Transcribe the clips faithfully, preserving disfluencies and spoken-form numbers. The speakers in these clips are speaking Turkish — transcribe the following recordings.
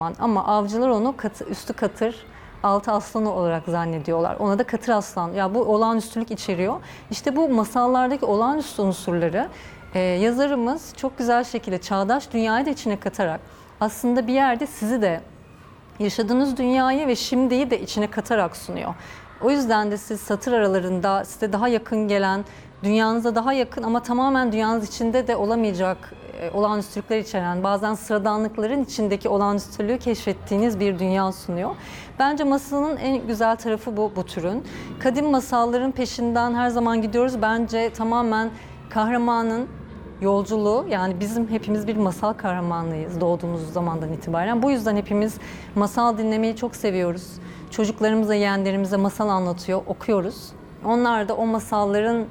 Ama avcılar onu katı, üstü katır, altı aslan olarak zannediyorlar. Ona da katır aslan. Ya bu olağanüstülük içeriyor. İşte bu masallardaki olağanüstü unsurları e, yazarımız çok güzel şekilde çağdaş dünyayı da içine katarak aslında bir yerde sizi de yaşadığınız dünyayı ve şimdiyi de içine katarak sunuyor. O yüzden de siz satır aralarında size daha yakın gelen, dünyanıza daha yakın ama tamamen dünyanız içinde de olamayacak e, olağanüstülükler içeren, bazen sıradanlıkların içindeki olağanüstülüğü keşfettiğiniz bir dünya sunuyor. Bence masalın en güzel tarafı bu, bu türün. Kadim masalların peşinden her zaman gidiyoruz. Bence tamamen kahramanın yolculuğu, yani bizim hepimiz bir masal kahramanıyız doğduğumuz zamandan itibaren. Bu yüzden hepimiz masal dinlemeyi çok seviyoruz. Çocuklarımıza, yeğenlerimize masal anlatıyor, okuyoruz. Onlar da o masalların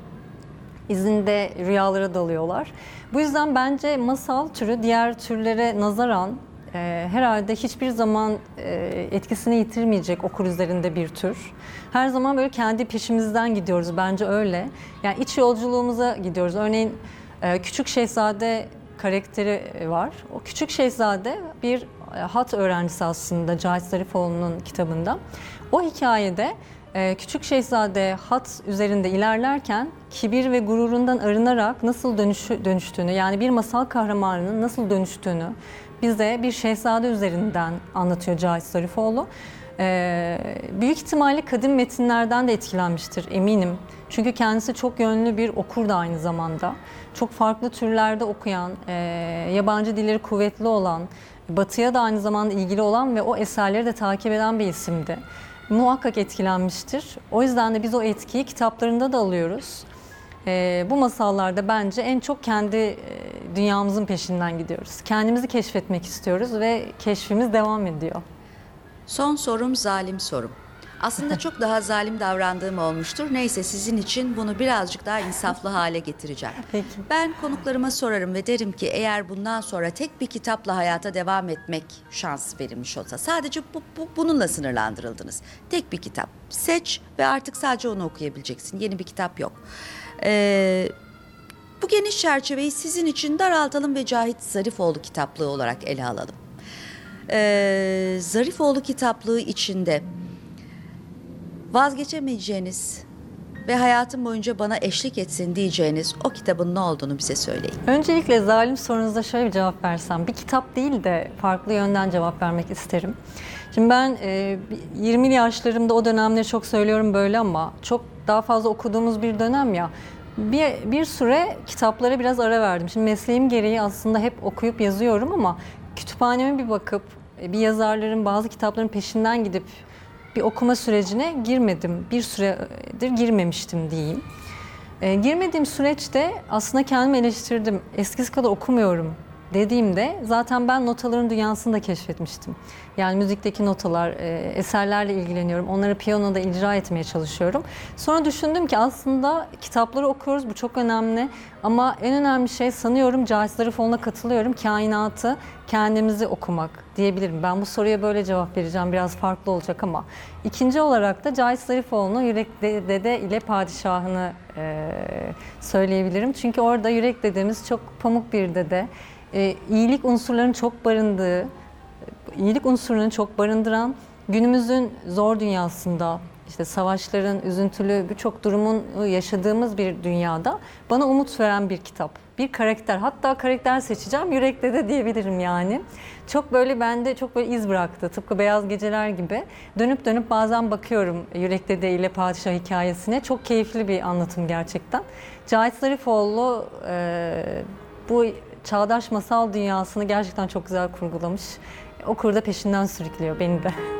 izinde rüyalara dalıyorlar. Bu yüzden bence masal türü diğer türlere nazaran e, herhalde hiçbir zaman e, etkisini yitirmeyecek okur üzerinde bir tür. Her zaman böyle kendi peşimizden gidiyoruz, bence öyle. Yani iç yolculuğumuza gidiyoruz. Örneğin e, Küçük Şehzade karakteri var. O Küçük Şehzade bir hat öğrencisi aslında Cahit Zarifoğlu'nun kitabında. O hikayede Küçük Şehzade hat üzerinde ilerlerken kibir ve gururundan arınarak nasıl dönüşü, dönüştüğünü, yani bir masal kahramanının nasıl dönüştüğünü bize bir şehzade üzerinden anlatıyor Cahit Zarifoğlu. Ee, büyük ihtimalle kadim metinlerden de etkilenmiştir eminim. Çünkü kendisi çok yönlü bir okur da aynı zamanda. Çok farklı türlerde okuyan, e, yabancı dilleri kuvvetli olan, Batı'ya da aynı zamanda ilgili olan ve o eserleri de takip eden bir isimdi. Muhakkak etkilenmiştir. O yüzden de biz o etkiyi kitaplarında da alıyoruz. E, bu masallarda bence en çok kendi e, dünyamızın peşinden gidiyoruz. Kendimizi keşfetmek istiyoruz ve keşfimiz devam ediyor. Son sorum zalim sorum. Aslında çok daha zalim davrandığım olmuştur. Neyse, sizin için bunu birazcık daha insaflı hale getireceğim. Peki. Ben konuklarıma sorarım ve derim ki eğer bundan sonra tek bir kitapla hayata devam etmek şansı verilmiş olsa, sadece bu, bu, bununla sınırlandırıldınız. Tek bir kitap seç ve artık sadece onu okuyabileceksin. Yeni bir kitap yok. Ee, bu geniş çerçeveyi sizin için daraltalım ve Cahit Zarifoğlu kitaplığı olarak ele alalım. Ee, Zarifoğlu kitaplığı içinde vazgeçemeyeceğiniz ve hayatım boyunca bana eşlik etsin diyeceğiniz o kitabın ne olduğunu bize söyleyin. Öncelikle zalim sorunuza şöyle bir cevap versem, bir kitap değil de farklı yönden cevap vermek isterim. Şimdi ben e, yirmili yaşlarımda, o dönemleri çok söylüyorum böyle ama çok daha fazla okuduğumuz bir dönem ya. Bir, bir süre kitaplara biraz ara verdim. Şimdi mesleğim gereği aslında hep okuyup yazıyorum ama kütüphaneme bir bakıp bir yazarların bazı kitapların peşinden gidip bir okuma sürecine girmedim. Bir süredir girmemiştim diyeyim. E, girmediğim süreçte aslında kendimi eleştirdim. Eskisi kadar okumuyorum dediğimde zaten ben notaların dünyasını da keşfetmiştim. Yani müzikteki notalar, e, eserlerle ilgileniyorum. Onları piyanoda icra etmeye çalışıyorum. Sonra düşündüm ki aslında kitapları okuyoruz, bu çok önemli. Ama en önemli şey, sanıyorum Cahit Zarifoğlu'na katılıyorum, kainatı, kendimizi okumak diyebilirim. Ben bu soruya böyle cevap vereceğim, biraz farklı olacak ama. İkinci olarak da Cahit Zarifoğlu'nun Yürek Dede ile Padişahını e, söyleyebilirim. Çünkü orada Yürek Dedemiz çok pamuk bir dede. E, iyilik unsurlarının çok barındığı, iyilik unsurlarını çok barındıran, günümüzün zor dünyasında, işte savaşların, üzüntülü birçok durumun yaşadığımız bir dünyada bana umut veren bir kitap. Bir karakter, hatta karakter seçeceğim, Yürek Dede diyebilirim yani. Çok böyle bende çok böyle iz bıraktı, tıpkı Beyaz Geceler gibi. Dönüp dönüp bazen bakıyorum Yürek Dede ile Padişah hikayesine. Çok keyifli bir anlatım gerçekten. Cahit Zarifoğlu e, bu çağdaş masal dünyasını gerçekten çok güzel kurgulamış. Okur da peşinden sürüklüyor beni de.